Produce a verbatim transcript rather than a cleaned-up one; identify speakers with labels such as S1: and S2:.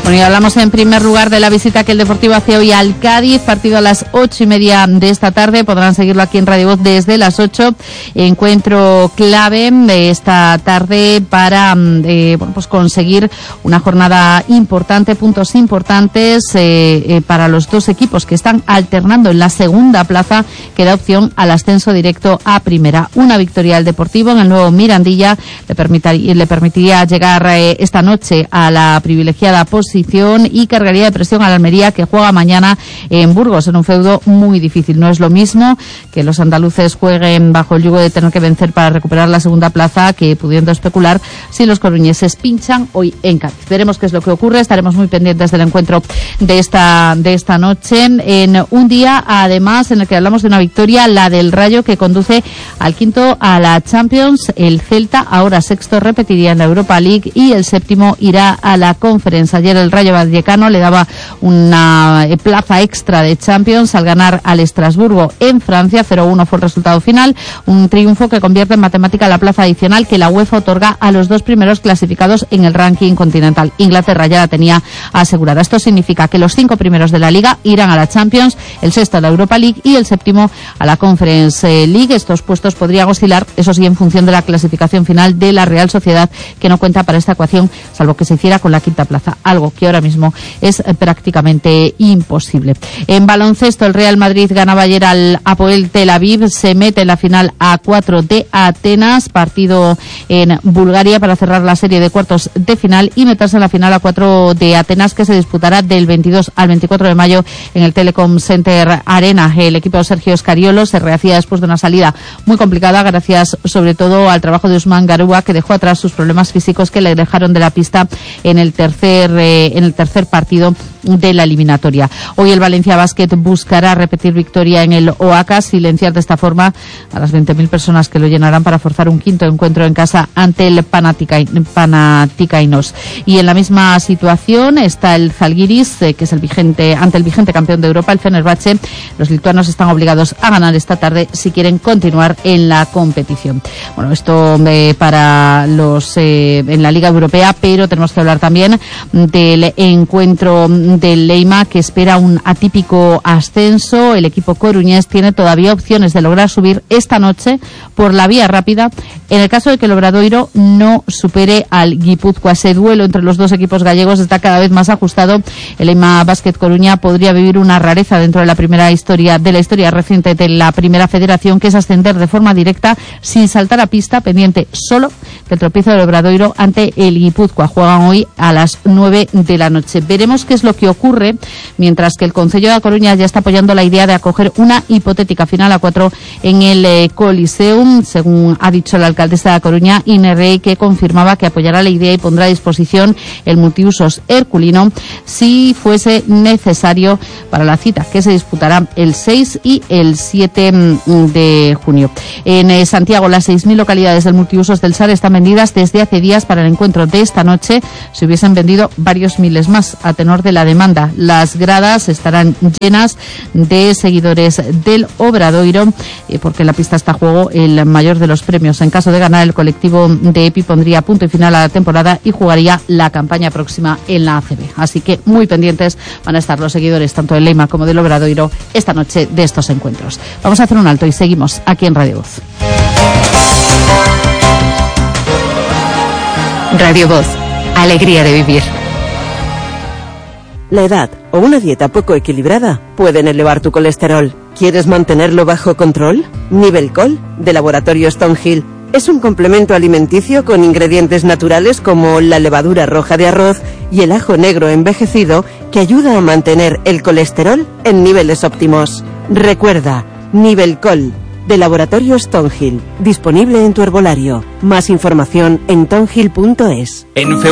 S1: Bueno, y hablamos en primer lugar de la visita que el Deportivo hace hoy al Cádiz, partido a las ocho y media de esta tarde, podrán seguirlo aquí en Radio Voz desde las ocho, encuentro clave de esta tarde para eh, bueno, pues conseguir una jornada importante, puntos importantes eh, eh, para los dos equipos que están alternando en la segunda plaza, que da opción al ascenso directo a primera. Una victoria al Deportivo en el nuevo Mirandilla le permitiría, le permitiría llegar eh, esta noche a la privilegiada posición y cargaría de presión a la Almería, que juega mañana en Burgos, en un feudo muy difícil. No es lo mismo que los andaluces jueguen bajo el yugo de tener que vencer para recuperar la segunda plaza, que pudiendo especular si los coruñeses pinchan hoy en Cádiz. Veremos qué es lo que ocurre, estaremos muy pendientes del encuentro de esta, de esta noche, en un día además en el que hablamos de una victoria, la del Rayo, que conduce al quinto a la Champions. El Celta, ahora sexto, repetiría en la Europa League, y el séptimo irá a la Conference. Ayer el Rayo Vallecano le daba una plaza extra de Champions al ganar al Estrasburgo en Francia. cero uno fue el resultado final, un triunfo que convierte en matemática la plaza adicional que la UEFA otorga a los dos primeros clasificados en el ranking continental. Inglaterra ya la tenía asegurada. Esto significa que los cinco primeros de la Liga irán a la Champions, el sexto a la Europa League y el séptimo a la Conference League. Estos puestos podrían oscilar, eso sí, en función de la clasificación final de la Real Sociedad, que no cuenta para esta ecuación, salvo que se hiciera con la quinta plaza, algo que ahora mismo es prácticamente imposible. En baloncesto, el Real Madrid ganaba ayer al Hapoel Tel Aviv, se mete en la final a cuatro de Atenas, partido en Bulgaria para cerrar la serie de cuartos de final y meterse en la final a cuatro de Atenas, que se disputará del veintidós al veinticuatro de mayo en el Telecom Center Arena. El equipo de Sergio Scariolo se rehacía después de una salida muy complicada, gracias sobre todo al trabajo de Usman Garuba, que dejó atrás sus problemas físicos que le dejaron de la pista en el tercer eh, en el tercer partido de la eliminatoria. Hoy el Valencia Basket buscará repetir victoria en el Oaca, silenciar de esta forma a las veinte mil personas que lo llenarán para forzar un quinto encuentro en casa ante el Panathinaikos. Y en la misma situación está el Zalgiris, eh, que es el vigente ante el vigente campeón de Europa, el Fenerbahce. Los lituanos están obligados a ganar esta tarde si quieren continuar en la competición. Bueno, esto eh, para los eh, en la Liga Europea, pero tenemos que hablar también del encuentro del Leima, que espera un atípico ascenso. El equipo coruñés tiene todavía opciones de lograr subir esta noche por la vía rápida, en el caso de que el Obradoiro no supere al Guipúzcoa. Ese duelo entre los dos equipos gallegos está cada vez más ajustado. El Leima Basket Coruña podría vivir una rareza dentro de la primera historia de la historia reciente de la Primera Federación, que es ascender de forma directa sin saltar a pista, pendiente solo del tropiezo del Obradoiro ante el Guipúzcoa. Juegan hoy a las nueve de la noche. Veremos qué es lo que ocurre, mientras que el Concello de Coruña ya está apoyando la idea de acoger una hipotética final a cuatro en el eh, Coliseum, según ha dicho la alcaldesa de Coruña, Inés Rey, que confirmaba que apoyará la idea y pondrá a disposición el multiusos herculino si fuese necesario para la cita, que se disputará el seis y el siete de junio. En eh, Santiago, las seis mil localidades del multiusos del S A R están vendidas desde hace días para el encuentro de esta noche. Se hubiesen vendido varios miles más a tenor de la demanda. Las gradas estarán llenas de seguidores del Obradoiro, eh, porque en la pista está a juego el mayor de los premios. En caso de ganar, el colectivo de EPI pondría punto y final a la temporada y jugaría la campaña próxima en la A C B. Así que muy pendientes van a estar los seguidores tanto del Leima como del Obradoiro esta noche de estos encuentros. Vamos a hacer un alto y seguimos aquí en Radio Voz.
S2: Radio Voz, alegría de vivir.
S3: La edad o una dieta poco equilibrada pueden elevar tu colesterol. ¿Quieres mantenerlo bajo control? Nivelcol, de Laboratorio Stonehill, es un complemento alimenticio con ingredientes naturales como la levadura roja de arroz y el ajo negro envejecido, que ayuda a mantener el colesterol en niveles óptimos. Recuerda, Nivelcol, de Laboratorio Stonehill, disponible en tu herbolario. Más información en tonhill punto es. En